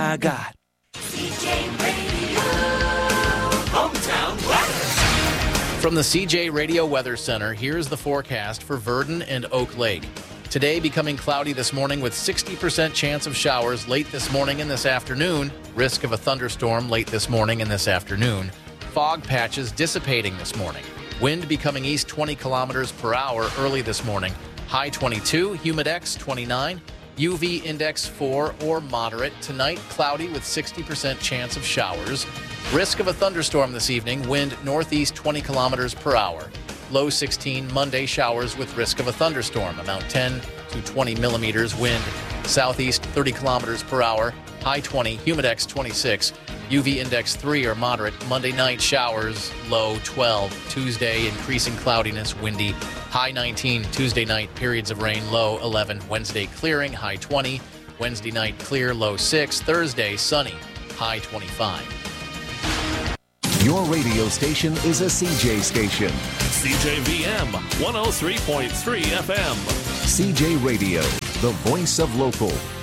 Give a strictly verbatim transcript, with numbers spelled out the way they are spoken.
I got. C J Radio, hometown weather. From the C J Radio Weather Center, here's the forecast for Verdon and Oak Lake. Today becoming cloudy this morning with sixty percent chance of showers late this morning and this afternoon. Risk of a thunderstorm late this morning and this afternoon. Fog patches dissipating this morning. Wind becoming east twenty kilometers per hour early this morning. High twenty-two, humidex twenty-nine. U V index four or moderate. Tonight, cloudy with sixty percent chance of showers. Risk of a thunderstorm this evening. Wind northeast twenty kilometers per hour. Low sixteen. Monday, showers with risk of a thunderstorm. Amount ten to twenty millimeters. Wind southeast thirty kilometers per hour. High twenty. Humidex twenty-six. U V index three or moderate. Monday night, showers. Low twelve. Tuesday, increasing cloudiness. Windy. High nineteen. Tuesday night, periods of rain. Low eleven. Wednesday, clearing. High twenty. Wednesday night, clear. Low six. Thursday, sunny. High twenty-five. Your radio station is a C J station. C J V M one oh three point three F M. C J Radio, the voice of local.